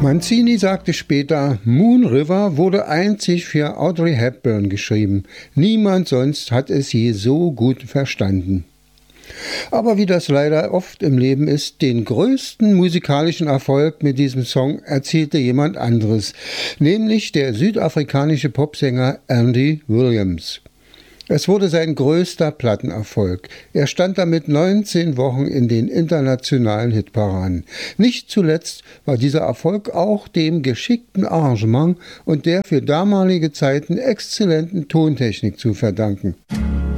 Mancini sagte später, Moon River wurde einzig für Audrey Hepburn geschrieben. Niemand sonst hat es je so gut verstanden. Aber wie das leider oft im Leben ist, den größten musikalischen Erfolg mit diesem Song erzielte jemand anderes, nämlich der südafrikanische Popsänger Andy Williams. Es wurde sein größter Plattenerfolg. Er stand damit 19 Wochen in den internationalen Hitparaden. Nicht zuletzt war dieser Erfolg auch dem geschickten Arrangement und der für damalige Zeiten exzellenten Tontechnik zu verdanken.